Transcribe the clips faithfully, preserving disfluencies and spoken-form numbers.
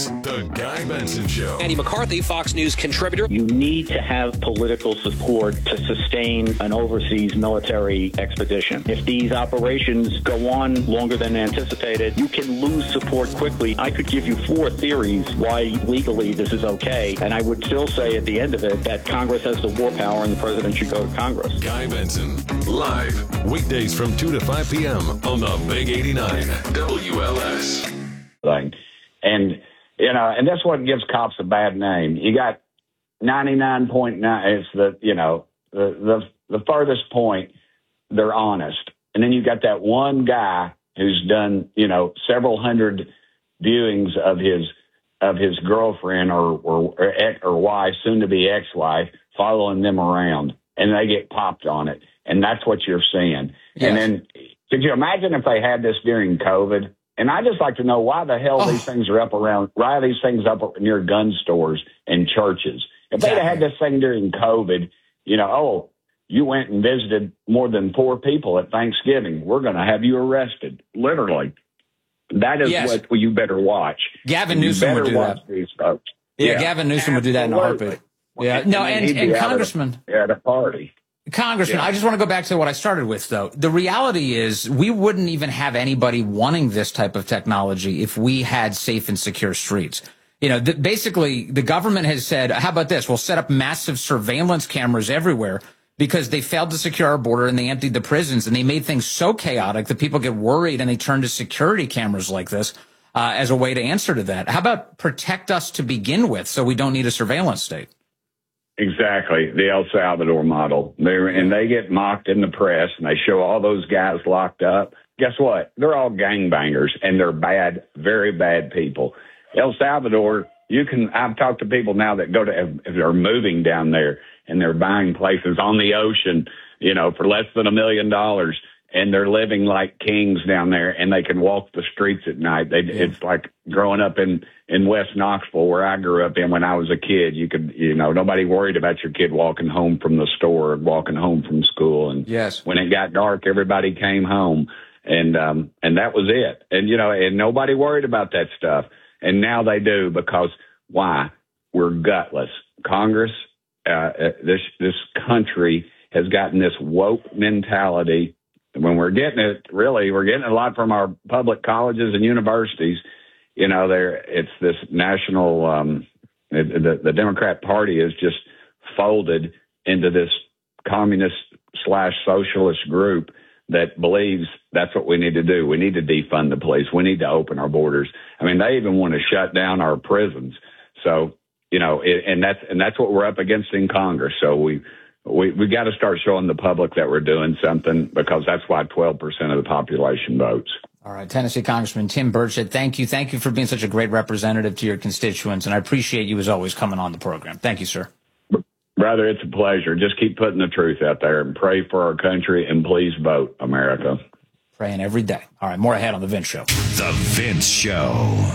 The Guy Benson Show. Andy McCarthy, Fox News contributor. You need to have political support to sustain an overseas military expedition. If these operations go on longer than anticipated, you can lose support quickly. I could give you four theories why legally this is okay, and I would still say at the end of it that Congress has the war power and the president should go to Congress. Guy Benson, live, weekdays from two to five p.m. on the Big eighty-nine W L S. Thing. And, you know, and that's what gives cops a bad name. You got ninety-nine point nine, it's the, you know, the, the, the furthest point, they're honest. And then you got that one guy who's done, you know, several hundred viewings of his, of his girlfriend or, or, or, ex, or wife, soon to be ex-wife, following them around, and they get popped on it. And that's what you're seeing. Yes. And then could you imagine if they had this during COVID? And I just like to know why the hell oh. these things are up around, why are these things up near gun stores and churches? If exactly. they'd had this thing during COVID, you know, oh, you went and visited more than four people at Thanksgiving, we're going to have you arrested. Literally. That is yes. what you better watch. Gavin Newsom would do that. These folks. Yeah, yeah, Gavin Newsom would do that in a heartbeat. Yeah, no, and, and, and Congressman. At a party. Congressman, yeah. I just want to go back to what I started with, though. The reality is we wouldn't even have anybody wanting this type of technology if we had safe and secure streets. You know, th- basically, the government has said, how about this? We'll set up massive surveillance cameras everywhere because they failed to secure our border and they emptied the prisons and they made things so chaotic that people get worried and they turn to security cameras like this uh, as a way to answer to that. How about protect us to begin with so we don't need a surveillance state? Exactly, the El Salvador model. They and they get mocked in the press, and they show all those guys locked up. Guess what? They're all gangbangers, and they're bad, very bad people. El Salvador, you can. I've talked to people now that go to, if they're moving down there, and they're buying places on the ocean, you know, for less than a million dollars, and they're living like kings down there, and they can walk the streets at night. They, yeah. It's like growing up in, in West Knoxville, where I grew up in when I was a kid. You could, you know, nobody worried about your kid walking home from the store or walking home from school. And yes. when it got dark, everybody came home, and um, and that was it. And, you know, and nobody worried about that stuff. And now they do, because why? We're gutless. Congress, uh, this this country has gotten this woke mentality. When we're getting it, really, we're getting a lot from our public colleges and universities. You know, there it's this national, um, the, the Democrat Party is just folded into this communist slash socialist group that believes that's what we need to do. We need to defund the police. We need to open our borders. I mean, they even want to shut down our prisons. So, you know, it, and that's and that's what we're up against in Congress. So we. We we got to start showing the public that we're doing something, because that's why twelve percent of the population votes. All right. Tennessee Congressman Tim Burchett, thank you. Thank you for being such a great representative to your constituents. And I appreciate you, as always, coming on the program. Thank you, sir. Brother, it's a pleasure. Just keep putting the truth out there and pray for our country, and please vote, America. Praying every day. All right. More ahead on The Vince Show. The Vince Show.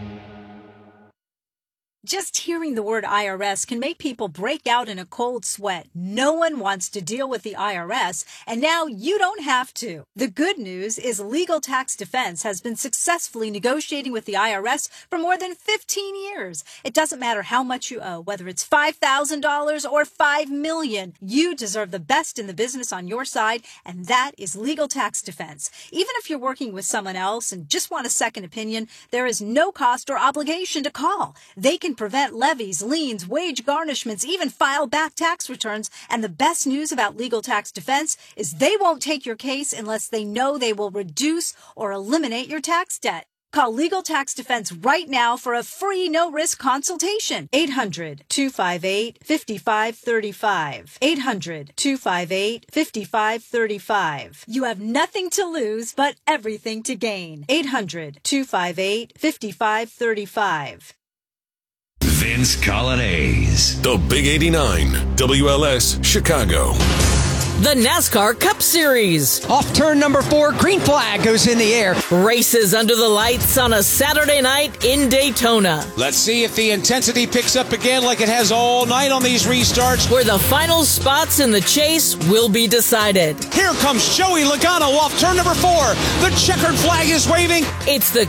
Just hearing the word I R S can make people break out in a cold sweat. No one wants to deal with the I R S, and now you don't have to. The good news is Legal Tax Defense has been successfully negotiating with the I R S for more than fifteen years. It doesn't matter how much you owe, whether it's five thousand dollars or five million dollars. You deserve the best in the business on your side, and that is Legal Tax Defense. Even if you're working with someone else and just want a second opinion, there is no cost or obligation to call. They can prevent levies, liens, wage garnishments, even file back tax returns. And the best news about Legal Tax Defense is they won't take your case unless they know they will reduce or eliminate your tax debt. Call Legal Tax Defense right now for a free no-risk consultation. eight hundred, two five eight, five five three five. eight hundred, two five eight, five five three five. You have nothing to lose, but everything to gain. eight hundred, two five eight, five five three five. Vince Colonnese. The Big eighty-nine, W L S, Chicago. The NASCAR Cup Series. Off turn number four, green flag goes in the air. Races under the lights on a Saturday night in Daytona. Let's see if the intensity picks up again like it has all night on these restarts. Where the final spots in the chase will be decided. Here comes Joey Logano off turn number four. The checkered flag is waving. It's the